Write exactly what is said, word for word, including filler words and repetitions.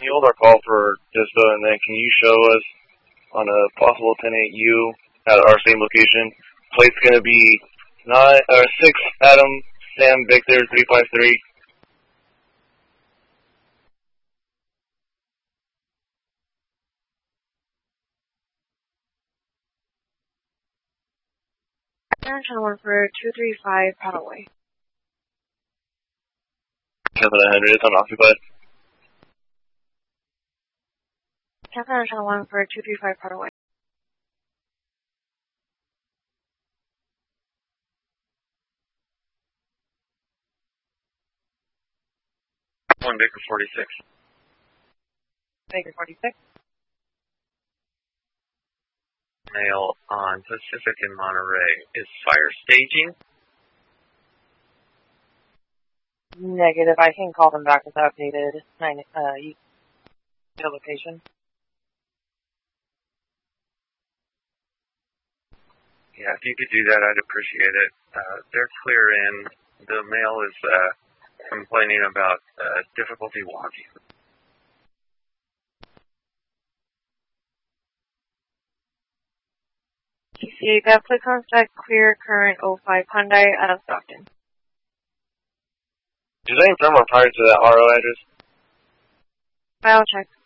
Can you hold our call for Dispo, and then can you show us on a possible ten eight U at our same location? Plate's going to be nine, uh, six Adam Sam Victor three five three. Channel one for two three five Paddleway. seven hundred, it's unoccupied. Captain Channel one for two three five Paddleway. One Baker forty-six. Baker forty-six. Mail on Pacific in Monterey. Is fire staging? Negative. I can call them back with the updated nine, uh, location. Yeah, if you could do that, I'd appreciate it. Uh, they're clear in. The mail is uh, complaining about uh, difficulty walking. T C A, got plate contact clear current oh five Hyundai out of Stockton. Is that in firm or prior to that R O address? File check.